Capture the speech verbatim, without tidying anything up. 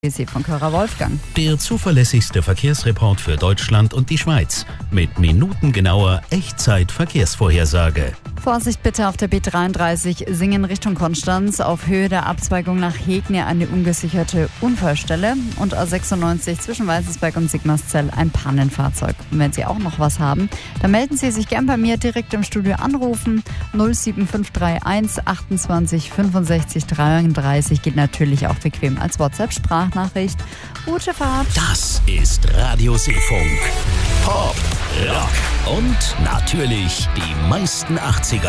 Sie von Körer Wolfgang. Der zuverlässigste Verkehrsreport für Deutschland und die Schweiz mit minutengenauer Echtzeit-Verkehrsvorhersage. Vorsicht bitte auf der B dreiunddreißig Singen Richtung Konstanz. Auf Höhe der Abzweigung nach Hegne eine ungesicherte Unfallstelle. Und A sechsundneunzig zwischen Weißensberg und Sigmarszell ein Pannenfahrzeug. Und wenn Sie auch noch was haben, dann melden Sie sich gern bei mir direkt im Studio anrufen. null sieben fünf drei eins achtundzwanzig fünfundsechzig dreiunddreißig geht natürlich auch bequem als WhatsApp-Sprachnachricht. Gute Fahrt. Das ist Radio Seefunk. Pop, Rock und natürlich die meisten achtziger.